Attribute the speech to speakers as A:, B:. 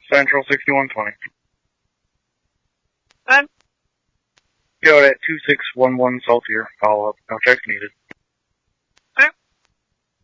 A: Central 6120.
B: I'm
A: Go at 2611 Saltier. Follow up. No checks needed.